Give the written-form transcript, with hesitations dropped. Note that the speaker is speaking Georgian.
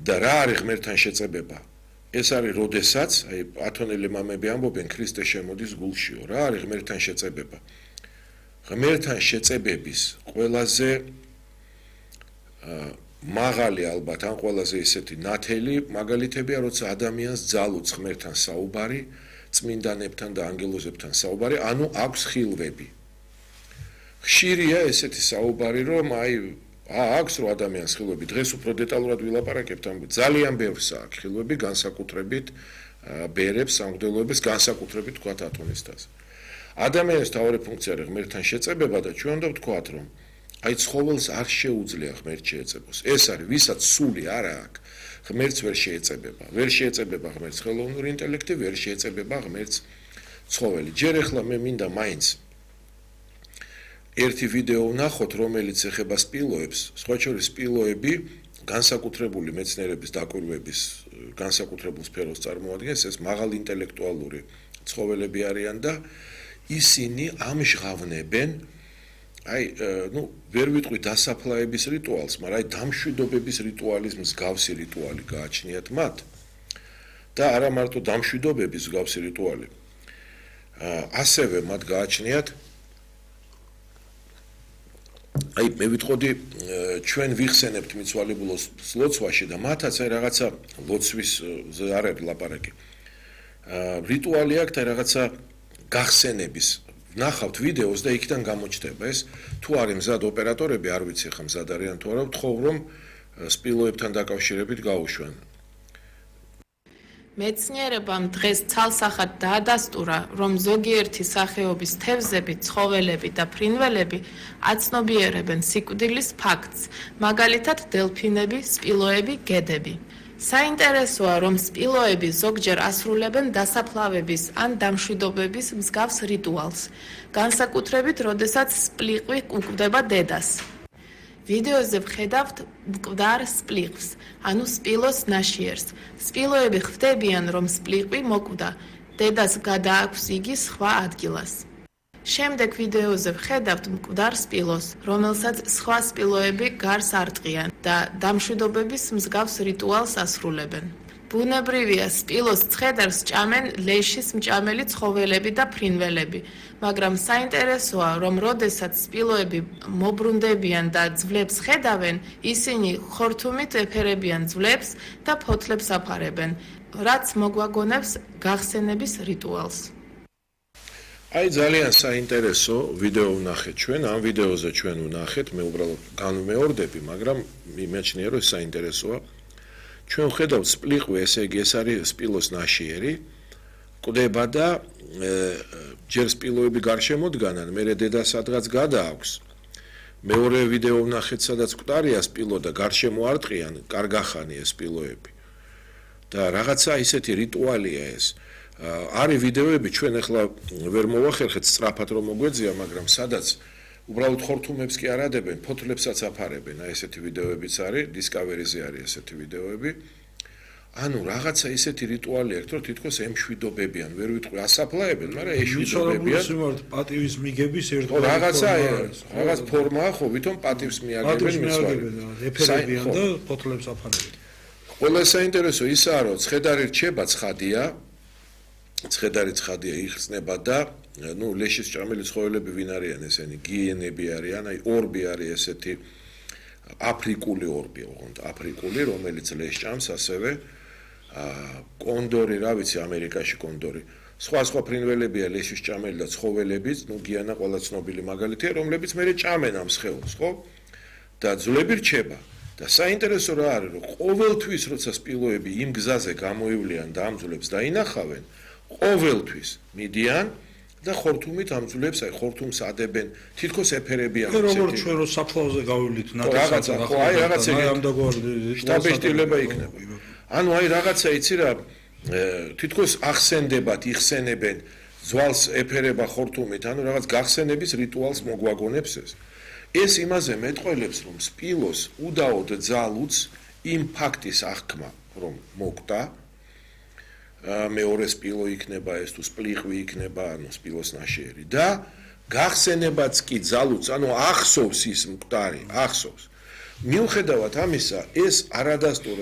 და რა არის ღმერთთან შეწებება? ეს არის როდესაც, აი ათონელი მამები ამბობენ ქრისტე შემოდის გულშიო, რა არის ღმერთთან შეწებება? ღმერთთან შეწებების ყველაზე მაღალი ალბათ ან ყველაზე ისეთი ნათელი მაგალითებია, როცა ადამიანს ძალუძს ღმერთთან საუბარი, წმინდანებთან და ანგელოზებთან საუბარი, ანუ აქვს ხილვები. ხშირია ესეთი საუბარი, რომ აი აქვს რო ადამიანს ხილვები, დღეს უფრო დეტალურად ვილაპარაკებთ ამ ძალიან ბევრს აქვს ხილვები, განსაკუთრებით ბერებს, სამღვდელოებს, განსაკუთრებით თქვათ ათონისთას. ადამიანის თავი ფუნქცია არის ღმერთთან შეწებება და ჩვენ უნდა ვთქვათ, რომ აი ცხოველს არ შეუძლია ღმერთ შეეწებოს. ეს არის, ვისაც სული არ აქვს, ღმერთს ვერ შეეწებება. ვერ შეეწებება ღმერთს ხელოვნური ინტელექტი, ვერ შეეწებება ღმერთს ცხოველი. ჯერ ახლა მე მინდა მაინც ერთი ვიდეო ვნახოთ, რომელიც ეხება სპილოებს, სხვა შორის სპილოები განსაკუთრებული მეცნიერების დაკვირვების განსაკუთრებულ სფეროს წარმოადგენს, ეს მაღალი ინტელექტუალური ცხოველები არიან და ისინი ამჟღავნებენ აი, ვერ ვიტყვი დასაფლავების რიტუალს, მაგრამ აი დამშვიდობების რიტუალის მსგავსი რიტუალი გააჩნიათ მათ და არა მარტო დამშვიდობების მსგავსი რიტუალი. ასევე მათ გააჩნიათ აი მე ვიტყოდი ჩვენ ვიხსენებთ მიცვალებულოს ლოცვაში და მათაც აი რაღაცა ლოცვის არ არის ლაპარაკი. რიტუალი აქვს აი რაღაცა გახსენების. ნახავთ ვიდეოს და იქიდან გამოჩნდება ეს თუ არის მზად ოპერატორები, არ ვიცი ხა მზად არიან თუ არა, ვთხოვ რომ სპილოებთან დაკავშირებით გაუშვან. მეცნიერებამ დღეს ცალსახად დაადასტურა, რომ ზოგიერთი სახეობის თევზები, ცხოველები და ფრინველები აცნობიერებენ სიკვდილის ფაქტს, მაგალითად დელფინები, სპილოები, გედები. საინტერესოა, რომ სპილოები ზოგჯერ ასრულებენ დასაფლავების ან დამშვიდობების მსგავს რიტუალს, განსაკუთრებით, როდესაც სპლიყვი უკვდება დედას. ვიდეოზე ვხედავთ მკვდარ სპლიყვს, ანუ სპილოს ნაშიერს. სპილოები ხვდებიან, რომ სპლიყვი მოკვდა, დედას გადააქვს იგი სხვა ადგილას. შემდეგ ვიდეოზე ვხედავთ მკვდარ სპილოს, რომელსაც სხვა სპილოები გარს არტყიან და დამშვიდობების მსგავს რიტუალს ასრულებენ. ბუნებრივია, სპილოს ცხედარს ჭამენ ლეშის მჭამელი ცხოველები და ფრინველები, მაგრამ საინტერესოა, რომ როდესაც სპილოები მობრუნდებიან და ძვლებს ხედავენ, ისინი ხორთუმით ეფერებიან ძვლებს და ფოთლებს აფარებენ, რაც მოგვაგონებს გახსენების რიტუალს. აი ძალიან საინტერესო ვიდეო ვნახეთ ჩვენ, ამ ვიდეოზე ჩვენ ვნახეთ, მე უბრალოდ განვმეორდები, მაგრამ მიმაჩნია რომ საინტერესოა. ჩვენ ვხედავთ სპლიყვი, ესე იგი ეს არის სპილოს ნაშიერი, კვდება და ჯერ სპილოები გარშემოდგანან, მერე დედა სადღაც გადააქვს. მეორე ვიდეო ვნახეთ, სადაც კვდარია სპილო და გარშემო არტყიან, კარგახანია სპილოები. და რაღაცა ისეთი რიტუალია ეს. არის ვიდეოები ჩვენ ახლა ვერ მოვახერხეთ სწრაფად რომ მოგვეძია, მაგრამ სადაც უბრალოდ ხორთუმებს კი არ ადებენ, ფოთლებსაც აფარებენ, აი ესეთი ვიდეოებიც არის, Discovery-ზე არის ესეთი ვიდეოები. ანუ რაღაცა ისეთი რიტუალი აქვს, რომ თითქოს ემშვიდობებიან, ვერ ვიტყვი ასაფლავებენ, მაგრამ ეშვიდობებიან. პატივის მიგების ერთგვარი რაღაც ფორმაა, ხო, ვითომ პატივს მიაგებენ მიცვალებენ. ეფერებიან და ფოთლებს აფარებენ. ყველა საინტერესო ისაა, რომ ცხედარი რჩება ცხადია, ცხედარი ცხადია იხსნება და ლეშის ჭამელი ცხოველები ვინ არიან ესენი? გიენები არიან, აი ორბი არის ესეთი აფრიკული ორბი, ოღონდ აფრიკული, რომელიც ლეშს ჭამს, ასევე კონდორი, რა ვიცი, ამერიკაში კონდორი. სხვა ფრინველებია ლეშის ჭამელი და ცხოველებიც, გიანა ყველა ცნობილი მაგალითია, რომლებიც მერე ჭამენ ამ სხეულს, ხო? და ძვლები რჩება. და საინტერესო რა არის, რომ ყოველთვის როცა სპილოები იმ გზაზე გამოივლიან და ამ ძვლებს დაინახავენ, ყოველთვის მიდიან და ხორთუმით ამ ძვლებს, აი ხორთუმს ადებენ, თითქოს ეფერებიან. როგორც ჩვენ რო საფლავზე გავივლით, რაღაცა, ხო, აი რაღაცა შტაბ-შტილება იქნება. ანუ აი რაღაცა იცი რა, თითქოს ახსენდებათ, იხსენებენ, ძვალს ეფერება ხორთუმით, ანუ რაღაც გახსენების რიტუალს მოგვაგონებს ეს. ეს იმაზე მეტყველებს, რომ სპილოს უდაოდ ძალუძს იმ ფაქტის აღქმა, რომ მოკვდა, მეორე სპილო იქნება ეს თუ სპლიყვი იქნება, ანუ სპილოს ნაშიერი და გახსენებაც კი ძალუძს, ანუ ახსოვს ის მკვდარი, ახსოვს. მიუხედავად ამისა, ეს არადასტურებს